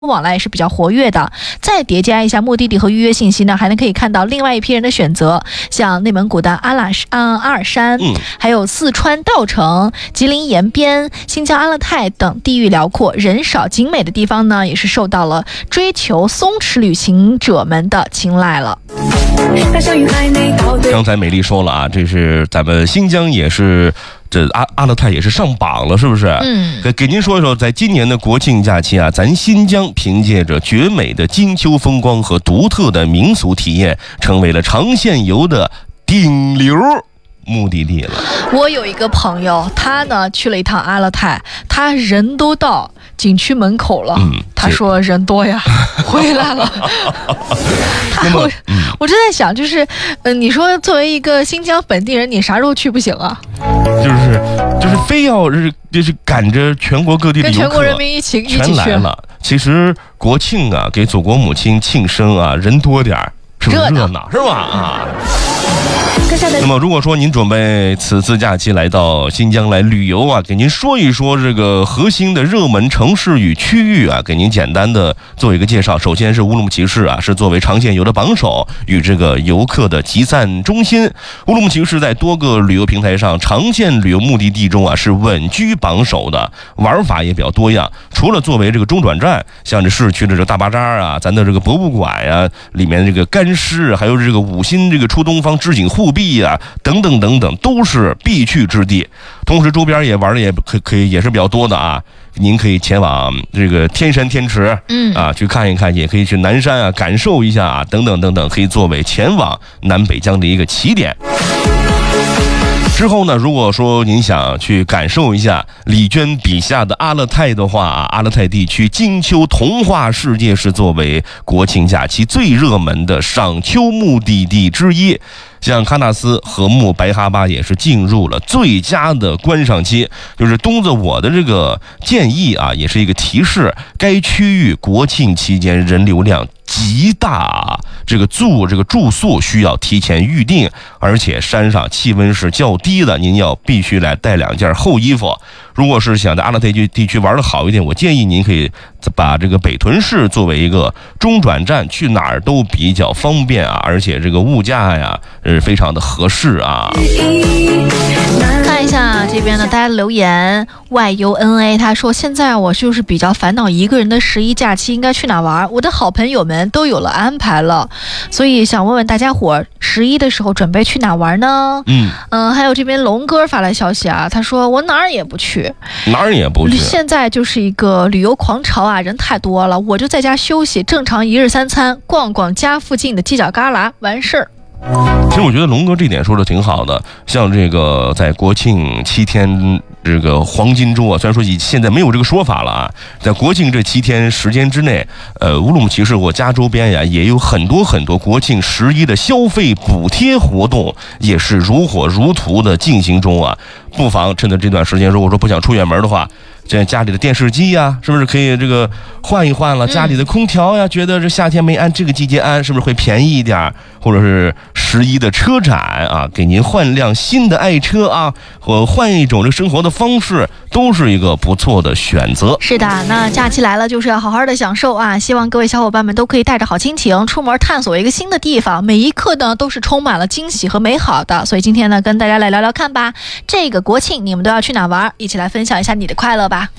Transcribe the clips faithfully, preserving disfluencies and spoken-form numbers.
往来也是比较活跃的。再叠加一下目的地和预约信息呢，还能可以看到另外一批人的选择，像内蒙古的阿拉啊阿尔山，嗯，还有四川稻城、吉林延边、新疆阿勒泰等地域辽阔、人少景美的地方呢，也是受到了追求松弛旅行者们的青睐了。 刚才美丽说了啊，这是咱们新疆也是。这阿阿勒泰也是上榜了，是不是？嗯，给给您说一说，在今年的国庆假期啊，咱新疆凭借着绝美的金秋风光和独特的民俗体验，成为了长线游的顶流目的地了。 我有一个朋友，他呢去了一趟阿勒泰，他人都到景区门口了，嗯，他说人多呀，回来了。那么，嗯、我就在想，就是，呃，你说作为一个新疆本地人，你啥时候去不行啊？ 就是就是非要是就是赶着全国各地的游客， 跟全国人民一起一起全来了。其实国庆啊，给祖国母亲庆生啊，人多点儿，是不是热闹是吧？啊。那么如果说您准备此次假期来到新疆来旅游啊，给您说一说这个核心的热门城市与区域啊，给您简单的做一个介绍。首先是乌鲁木齐市啊，是作为长线游的榜首与这个游客的集散中心。乌鲁木齐市在多个旅游平台上长线旅游目的地中啊是稳居榜首的，玩法也比较多样。除了作为这个中转站，像这市区的这个大巴扎啊，咱的这个博物馆呀、啊，里面这个干尸，还有这个五星这个出东方织锦护壁啊，等等等等，都是必去之地。同时周边也玩的也可可以也是比较多的啊，您可以前往这个天山天池，嗯啊去看一看，也可以去南山啊感受一下啊，等等等等，可以作为前往南北疆的一个起点。之后呢，如果说您想去感受一下李娟笔下的阿勒泰的话啊，阿勒泰地区金秋童话世界是作为国庆假期最热门的赏秋目的地之一。像喀纳斯、禾木、白哈巴也是进入了最佳的观赏期。就是东子我的这个建议啊，也是一个提示，该区域国庆期间人流量极大，这个住这个住宿需要提前预定，而且山上气温是较低的，您要必须来带两件厚衣服。如果是想在阿勒泰地区玩得好一点，我建议您可以把这个北屯市作为一个中转站，去哪儿都比较方便啊，而且这个物价呀，呃，非常的合适啊。 看一下这边的大家的留言 ，Y U N A 他说现在我就是比较烦恼一个人的十一假期应该去哪玩，我的好朋友们都有了安排了，所以想问问大家伙，十一的时候准备去哪玩呢？嗯嗯、呃，还有这边龙哥发来消息啊，他说我哪儿也不去。 哪儿也不去， 现在就是一个旅游狂潮啊，人太多了，我就在家休息，正常一日三餐，逛逛家附近的犄角旮旯，完事儿。 其实我觉得龙哥这点说的挺好的，像这个在国庆七天这个黄金周啊，虽然说现在没有这个说法了啊，在国庆这七天时间之内，呃，乌鲁木齐市我家周边呀也有很多很多国庆十一的消费补贴活动，也是如火如荼的进行中啊。不妨趁着这段时间，如果说不想出远门的话，这家里的电视机呀，是不是可以这个换一换了？家里的空调呀，觉得这夏天没安这个季节安，是不是会便宜一点？或者是十一的车展啊，给您换辆新的爱车啊，或换一种这生活的方式，都是一个不错的选择。 是的，那假期来了就是要好好的享受啊！希望各位小伙伴们都可以带着好心情出门探索一个新的地方，每一刻呢都是充满了惊喜和美好的。所以今天呢，跟大家来聊聊看吧，这个国庆你们都要去哪玩？一起来分享一下你的快乐吧。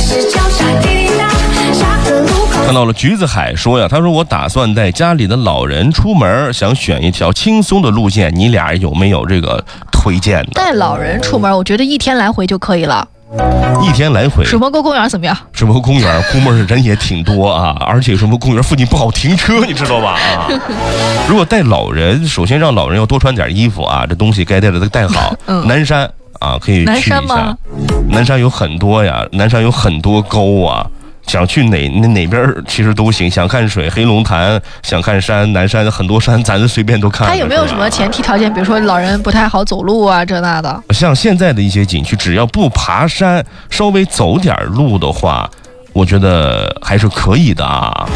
看到了橘子海说呀，他说我打算带家里的老人出门，想选一条轻松的路线，你俩有没有这个推荐的？ 带老人出门，我觉得一天来回就可以了。 一天来回， 水墨沟公园怎么样？ 水墨沟公园估摸着人也挺多啊，而且水墨沟公园附近不好停车，你知道吧？啊，如果带老人，首先让老人要多穿点衣服啊，这东西该带的都带好。嗯，南山啊，可以去一下。南山吗？南山有很多呀，南山有很多沟啊。想去哪哪哪边其实都行，想看水黑龙潭，想看山南山很多山咱随便都看。 它有没有什么前提条件，比如说老人不太好走路啊这那的？ 像现在的一些景区，只要不爬山，稍微走点路的话，我觉得还是可以的啊。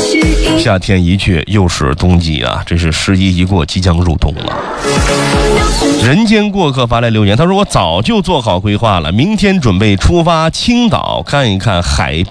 夏天一去又是冬季啊，这是十一一过，即将入冬了。 人间过客发来留言，他说我早就做好规划了，明天准备出发青岛看一看海